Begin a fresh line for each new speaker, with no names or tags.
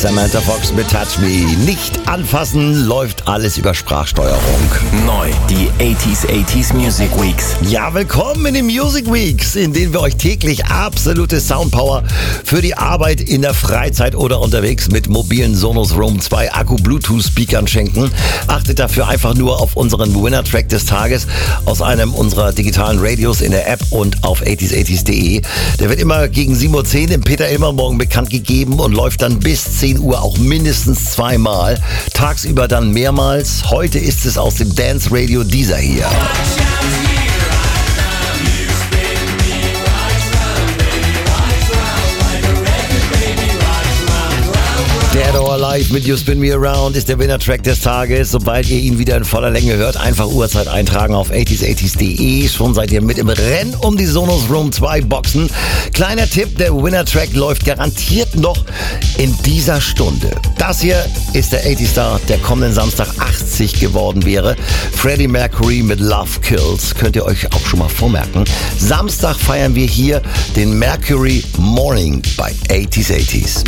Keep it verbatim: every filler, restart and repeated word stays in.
Samantha Fox mit Touch Me. Nicht anfassen, läuft alles über Sprachsteuerung.
Neu, die achtziger achtziger Music Weeks.
Ja, willkommen in den Music Weeks, in denen wir euch täglich absolute Soundpower für die Arbeit in der Freizeit oder unterwegs mit mobilen Sonos Roam zwei Akku-Bluetooth-Speakern schenken. Achtet dafür einfach nur auf unseren Winner-Track des Tages aus einem unserer digitalen Radios in der App und auf achtziger achtziger punkt de. Der wird immer gegen sieben Uhr zehn im Peter Immer Morgen bekannt gegeben und läuft dann bis zehn Uhr auch mindestens zweimal. Tagsüber dann mehrmals. Heute ist es aus dem Dance Radio dieser hier. Dead or Alive mit You Spin Me Around ist der Winner-Track des Tages. Sobald ihr ihn wieder in voller Länge hört, einfach Uhrzeit eintragen auf achtziger achtziger punkt de. Schon seid ihr mit im Rennen um die Sonos Roam zwei Boxen. Kleiner Tipp, der Winner-Track läuft garantiert noch in dieser Stunde. Das hier ist der achtzig-Star, der kommenden Samstag achtzig geworden wäre. Freddie Mercury mit Love Kills. Könnt ihr euch auch schon mal vormerken. Samstag feiern wir hier den Mercury Morning bei achtziger achtziger.